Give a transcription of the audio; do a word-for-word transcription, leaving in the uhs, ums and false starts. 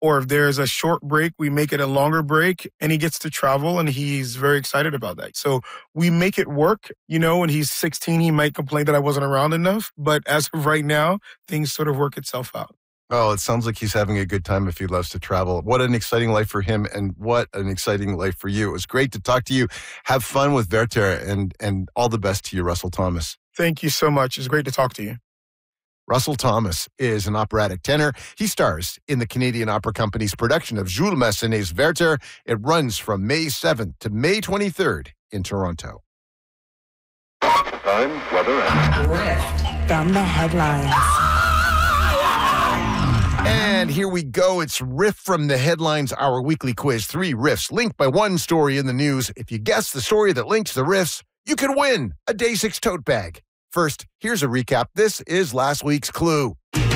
or if there's a short break, we make it a longer break, and he gets to travel, and he's very excited about that. So we make it work. You know, when he's sixteen, he might complain that I wasn't around enough, but as of right now, things sort of work itself out. Oh, it sounds like he's having a good time if he loves to travel. What an exciting life for him, and what an exciting life for you. It was great to talk to you. Have fun with Werther, and, and all the best to you, Russell Thomas. Thank you so much. It's great to talk to you. Russell Thomas is an operatic tenor. He stars in the Canadian Opera Company's production of Jules Massenet's Werther. It runs from May seventh to May twenty-third in Toronto. Time, weather, and... Riff from the headlines. And here we go. It's Riff from the Headlines, our weekly quiz. Three riffs linked by one story in the news. If you guess the story that links the riffs, you could win a Day six tote bag. First, here's a recap. This is last week's clue.